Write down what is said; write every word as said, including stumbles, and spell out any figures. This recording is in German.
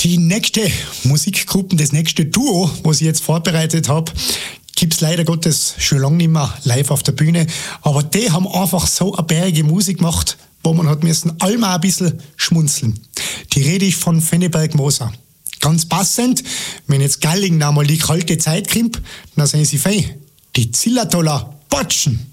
Die nächste Musikgruppe, das nächste Duo, was ich jetzt vorbereitet habe, gibt's leider Gottes schon lange nicht mehr live auf der Bühne. Aber die haben einfach so eine bärige Musik gemacht, wo man hat müssen allmal ein bisschen schmunzeln. Die rede ich von Fenneberg Moser. Ganz passend, wenn jetzt Galling einmal die kalte Zeit kommt, dann sind sie fein. Die Zillertaler Botschen.